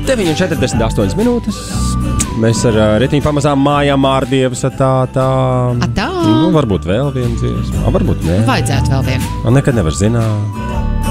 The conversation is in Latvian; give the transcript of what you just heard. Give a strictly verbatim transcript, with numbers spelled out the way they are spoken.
deviņi četrdesmit astoņas minūtes. Mēs ar uh, ritiņu pamazām mājām ārdievas tā, tā. A tā? Nu, varbūt vēl viena dziesma. A, varbūt ne. Vajadzētu vēl vienu. A, nekad nevar zināt.